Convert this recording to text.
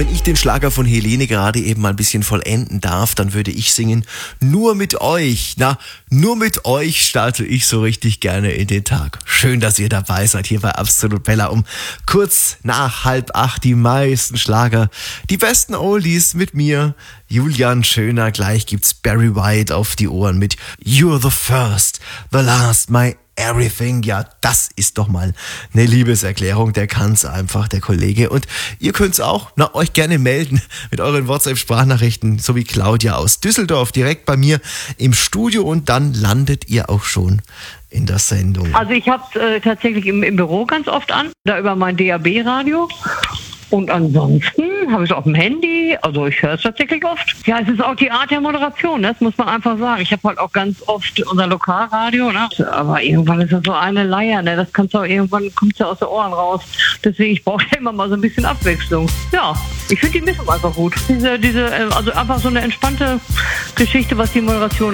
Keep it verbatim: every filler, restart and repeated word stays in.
wenn ich den Schlager von Helene gerade eben mal ein bisschen vollenden darf, dann würde ich singen, nur mit euch. Na, nur mit euch starte ich so richtig gerne in den Tag. Schön, dass ihr dabei seid hier bei Absolut Bella um kurz nach halb acht. Die meisten Schlager, die besten Oldies mit mir, Julian Schöner. Gleich gibt's Barry White auf die Ohren mit You're the First, the Last, my Everything. Ja, das ist doch mal eine Liebeserklärung. Der kann's einfach, der Kollege. Und ihr könnt's auch, na, euch gerne melden mit euren WhatsApp-Sprachnachrichten, so wie Claudia aus Düsseldorf, direkt bei mir im Studio, und dann landet ihr auch schon in der Sendung. Also ich habe äh, tatsächlich im, im Büro ganz oft an, da über mein D A B-Radio. Und ansonsten habe ich es auf dem Handy, also ich höre es tatsächlich oft. Ja, es ist auch die Art der Moderation, das muss man einfach sagen. Ich habe halt auch ganz oft unser Lokalradio, ne? Aber irgendwann ist das so eine Leier, ne? Das kannst du auch, irgendwann kommt es ja aus den Ohren raus. Deswegen, ich brauche immer mal so ein bisschen Abwechslung. Ja, ich finde die Mischung einfach gut. Diese, diese, also einfach so eine entspannte Geschichte, was die Moderation